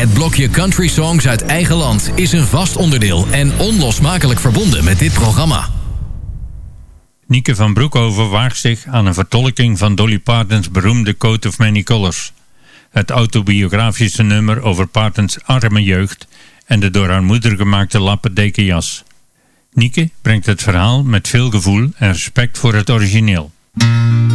Het blokje country songs uit eigen land is een vast onderdeel en onlosmakelijk verbonden met dit programma. Nieke van Broekhoven waagt zich aan een vertolking van Dolly Partons beroemde Coat of Many Colors. Het autobiografische nummer over Partons arme jeugd en de door haar moeder gemaakte lappendeken jas. Nieke brengt het verhaal met veel gevoel en respect voor het origineel.